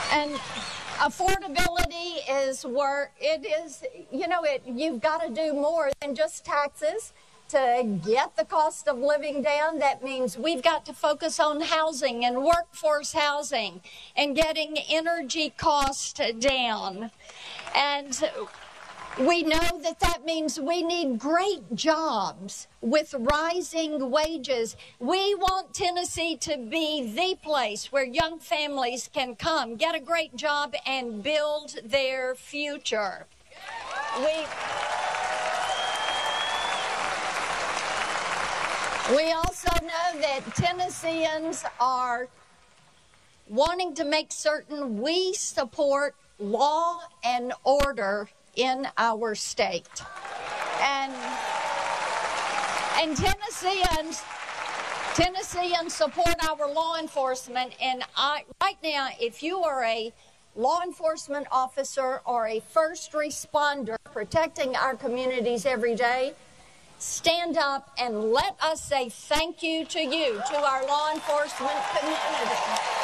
And affordability is where it is, you've got to do more than just taxes to get the cost of living down. That means we've got to focus on housing and workforce housing and getting energy costs down. And we know that means we need great jobs with rising wages. We want Tennessee to be the place where young families can come, get a great job, and build their future. We also know that Tennesseans are wanting to make certain we support law and order in our state. And Tennesseans support our law enforcement. And right now, if you are a law enforcement officer or a first responder protecting our communities every day, stand up and let us say thank you to you, to our law enforcement community.